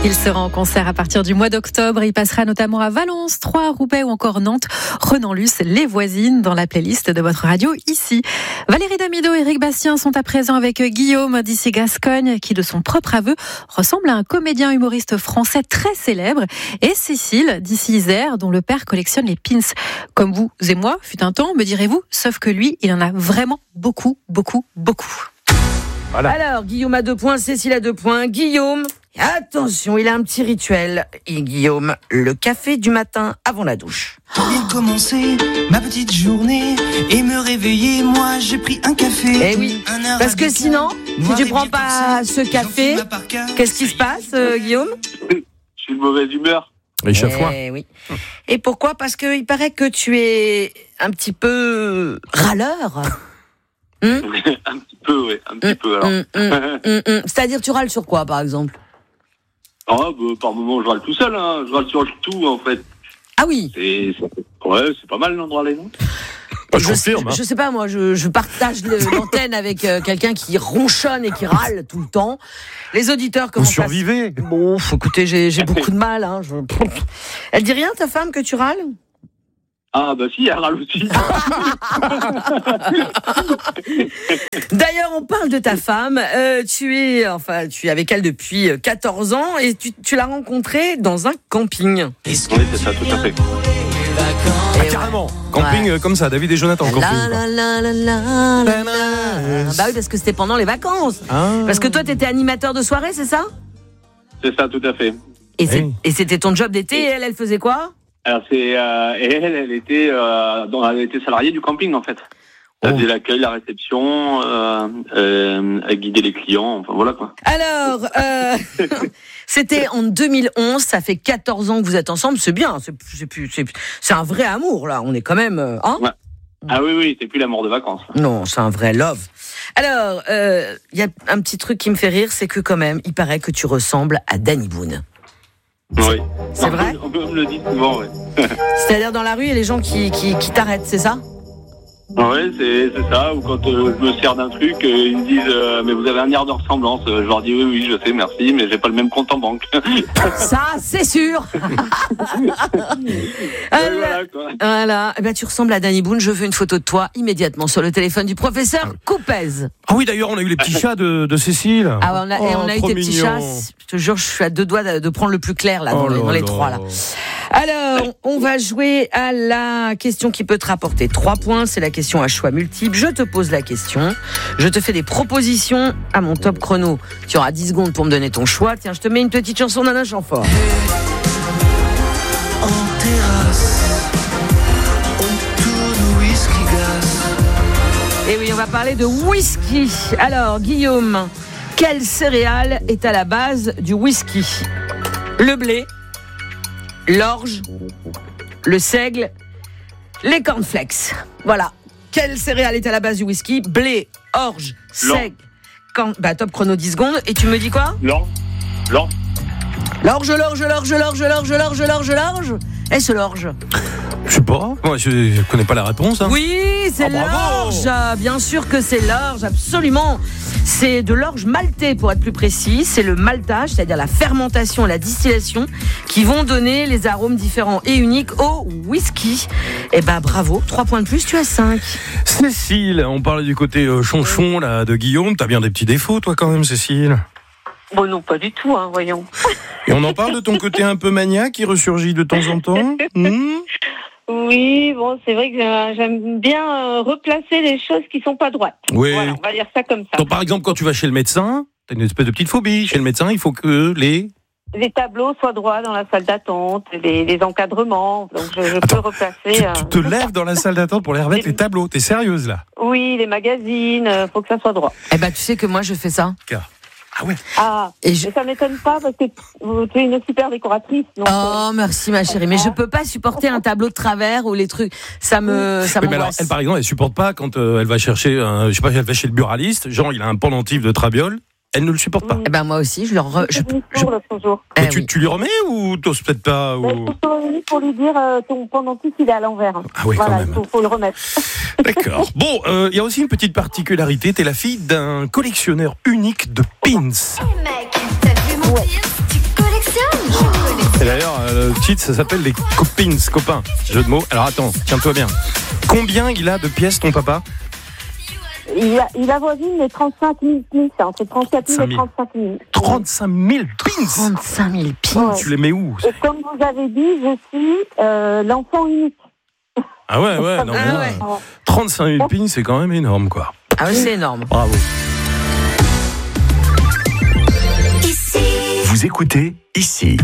Il sera en concert à partir du mois d'octobre. Il passera notamment à Valence, Troyes, Roubaix ou encore Nantes. Renan Luce, Les Voisines, dans la playlist de votre radio ici. Valérie Damido et Eric Bastien sont à présent avec Guillaume d'ici Gascogne, qui de son propre aveu ressemble à un comédien humoriste français très célèbre, et Cécile d'ici Isère, dont le père collectionne les pins. Comme vous et moi, fut un temps, me direz-vous, sauf que lui, il en a vraiment beaucoup. Voilà. Alors, Guillaume a 2 points, Cécile a 2 points. Guillaume, attention, il a un petit rituel. Et Guillaume, le café du matin avant la douche. Pour bien commencer ma petite journée et me réveiller, moi j'ai pris un café. Eh oui, parce que sinon, si tu prends pas ce café, qu'est-ce qui se passe, Guillaume ? Je suis de mauvaise humeur. Échafouin. Oui. Et pourquoi ? Parce qu'il paraît que tu es un petit peu râleur. Un petit peu, alors. C'est-à-dire, tu râles sur quoi, par exemple ? Par moment, je râle tout seul, hein. Je râle sur tout, en fait. Ah oui. C'est pas mal, non, de râler, non ? Je sais pas, moi, je partage l'antenne avec quelqu'un qui ronchonne et qui râle tout le temps. Les auditeurs commencent. Vous survivez ? Bon, écoutez, j'ai beaucoup de mal. Hein. Elle dit rien, ta femme, que tu râles ? Ah bah si, elle râle aussi. D'ailleurs, on parle de ta femme. Tu es avec elle depuis 14 ans et tu l'as rencontrée dans un camping. Oui, c'est ça, tout à fait. Carrément. Camping comme ça, David et Jonathan, camping. Bah oui, parce que c'était pendant les vacances. Parce que toi, t'étais animateur de soirée, c'est ça ? C'est ça, tout à fait. Et c'était ton job d'été et elle faisait quoi ? Alors elle était salariée du camping, en fait. Elle faisait l'accueil, la réception, elle guidait les clients, enfin voilà quoi. Alors, c'était en 2011, ça fait 14 ans que vous êtes ensemble, c'est bien, c'est un vrai amour là, on est quand même... Ouais. Ah oui, c'est plus l'amour de vacances. Là. Non, c'est un vrai love. Alors, il y a un petit truc qui me fait rire, c'est que quand même, il paraît que tu ressembles à Danny Boone. Oui. C'est vrai ? On me le dit souvent, oui. C'est-à-dire dans la rue, il y a les gens qui t'arrêtent, c'est ça ? Oui, c'est ça. Ou quand je me sers d'un truc, ils me disent mais vous avez un air de ressemblance. Je leur dis oui, je sais, merci, mais j'ai pas le même compte en banque. Ça, c'est sûr. Voilà, quoi. Voilà. Eh ben, tu ressembles à Danny Boone. Je veux une photo de toi immédiatement sur le téléphone du professeur Coupez. Ah oui, d'ailleurs, on a eu les petits chats de Cécile. Ah, on a eu tes petits chats. Je te jure, je suis à 2 doigts de prendre le plus clair là, dans les 3 là. Alors, on va jouer à la question qui peut te rapporter 3 points. C'est la question à choix multiples. Je te pose la question. Je te fais des propositions à mon top chrono. Tu auras 10 secondes pour me donner ton choix. Tiens, je te mets une petite chanson d'Anna Chamfort. En terrasse, on tourne whisky glace. Et oui, on va parler de whisky. Alors, Guillaume, quelle céréale est à la base du whisky ? Le blé, l'orge, le seigle, les cornflakes. Voilà. Quelle céréale est à la base du whisky ? Blé, orge, seigle, top chrono 10 secondes. Et tu me dis quoi ? L'orge. L'orge. Est-ce l'orge ? Je sais pas. Moi, je connais pas la réponse. Hein. Oui, c'est l'orge. Bien sûr que c'est l'orge, absolument. C'est de l'orge maltée, pour être plus précis. C'est le maltage, c'est-à-dire la fermentation et la distillation, qui vont donner les arômes différents et uniques au whisky. Eh ben, bravo. 3 points de plus, tu as 5. Cécile, on parlait du côté chonchon là, de Guillaume. T'as bien des petits défauts, toi, quand même, Cécile ? Bon, non, pas du tout, voyons. Et on en parle de ton côté un peu maniaque qui ressurgit de temps en temps ? Oui, bon, c'est vrai que j'aime bien replacer les choses qui sont pas droites. Oui. Voilà, on va dire ça comme ça. Donc, par exemple, quand tu vas chez le médecin, t'as une espèce de petite phobie. Chez le médecin, il faut que les tableaux soient droits dans la salle d'attente, les encadrements. Donc, je peux replacer... Tu te lèves dans la salle d'attente pour les remettre les tableaux. T'es sérieuse, là ? Oui, les magazines, faut que ça soit droit. Eh ben, tu sais que moi, je fais ça. Ah ouais. Mais ça m'étonne pas parce que tu es une super décoratrice. Donc merci ma chérie, mais je peux pas supporter un tableau de travers ou les trucs. Ça m'angoisse. Mais alors, elle par exemple, elle supporte pas quand elle va chercher, elle va chez le buraliste. Genre, il a un pendentif de trabiole. Elle ne le supporte pas. Eh ben moi aussi, je le l'autre jour. Mais tu lui remets ou t'oses peut-être pas ou... Je suis revenue pour lui dire ton pendentif il est à l'envers. Ah oui, voilà, quand même. Il faut le remettre. D'accord. Bon, il y a aussi une petite particularité. T'es la fille d'un collectionneur unique de pins. Hey mec, t'as vu mon pins ? Tu collectionnes Et d'ailleurs, le titre, ça s'appelle Les copains. Jeu de mots. Alors attends, tiens-toi bien. Combien il a de pièces, ton papa ? Il avoisine les 35 000 pins, entre 34 000 et 35 000. 35 000 pins 35 000 pins. Ouais. Tu les mets où ? Et comme vous avez dit, je suis l'enfant unique. Ah ouais, non, Ah ouais. 35 000 pins, c'est quand même énorme, quoi. Ah oui, c'est énorme. Bravo. Vous écoutez ici.